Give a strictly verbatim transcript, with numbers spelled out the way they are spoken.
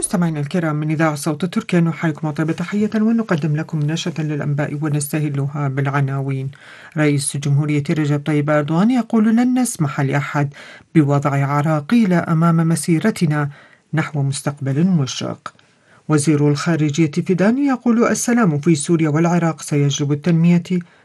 مستمعينا الكرام من إذاعة صوت تركيا نحييكم طيبة تحية ونقدم لكم نشرة للأنباء ونستهلها بالعناوين. رئيس الجمهورية رجب طيب أردوغان يقول لن نسمح لأحد بوضع عراقيل أمام مسيرتنا نحو مستقبل مشرق. وزير الخارجية فيدان يقول السلام في سوريا والعراق سيجلب التنمية